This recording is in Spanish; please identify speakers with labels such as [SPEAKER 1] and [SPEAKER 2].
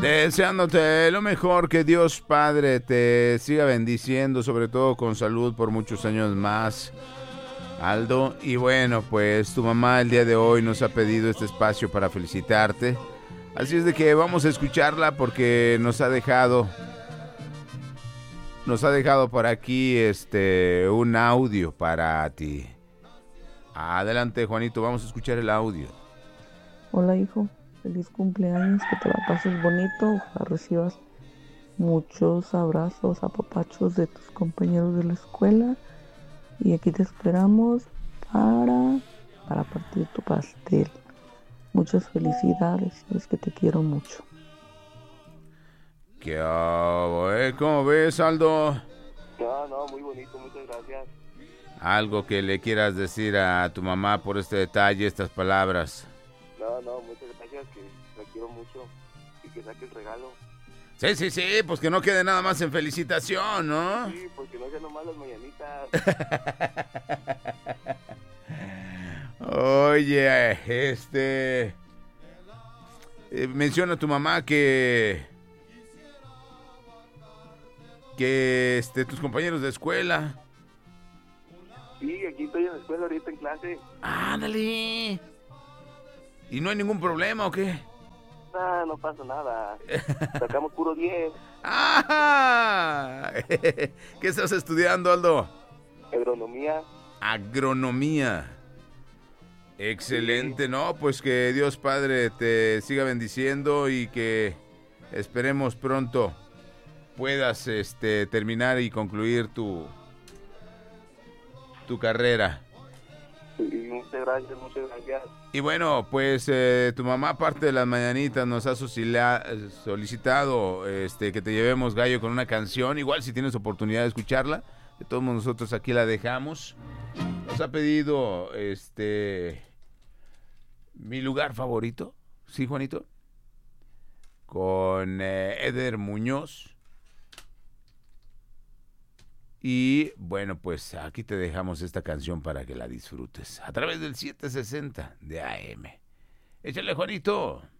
[SPEAKER 1] Deseándote lo mejor, que Dios Padre te siga bendiciendo, sobre todo con salud por muchos años más, Aldo. Y bueno, pues tu mamá el día de hoy nos ha pedido este espacio para felicitarte. Así es de que vamos a escucharla porque nos ha dejado por aquí un audio para ti. Adelante, Juanito, vamos a escuchar el audio.
[SPEAKER 2] Hola, hijo, feliz cumpleaños, que te la pases bonito, ojalá recibas muchos abrazos, apapachos de tus compañeros de la escuela y aquí te esperamos para partir tu pastel. Muchas felicidades, es que te quiero mucho.
[SPEAKER 1] ¿Qué hago, ¿Cómo ves, Aldo?
[SPEAKER 3] No, muy bonito, muchas gracias.
[SPEAKER 1] Algo que le quieras decir a tu mamá por este detalle, estas palabras.
[SPEAKER 3] No, muchas gracias, que la quiero mucho y que saque el regalo.
[SPEAKER 1] Sí, pues que no quede nada más en felicitación, ¿no?
[SPEAKER 3] Sí, porque no sean nomás las mañanitas.
[SPEAKER 1] Oye, menciona a tu mamá que tus compañeros de escuela.
[SPEAKER 3] Sí, aquí estoy en la escuela ahorita en clase.
[SPEAKER 1] ¡Ándale! ¿Y no hay ningún problema o qué?
[SPEAKER 3] No pasa nada. Sacamos puro 10.
[SPEAKER 1] ¡Ah! ¿Qué estás estudiando, Aldo?
[SPEAKER 3] Agronomía.
[SPEAKER 1] Agronomía. Excelente, ¿no? Pues que Dios Padre te siga bendiciendo y que esperemos pronto puedas terminar y concluir tu carrera.
[SPEAKER 3] Sí, muchas gracias.
[SPEAKER 1] Y bueno, pues tu mamá, aparte de las mañanitas, nos ha solicitado que te llevemos, Gallo, con una canción. Igual si tienes oportunidad de escucharla, de todos nosotros aquí la dejamos. Nos ha pedido mi lugar favorito, ¿sí, Juanito? Con Eder Muñoz. Y bueno, pues aquí te dejamos esta canción para que la disfrutes a través del 760 de AM. Échale, Juanito.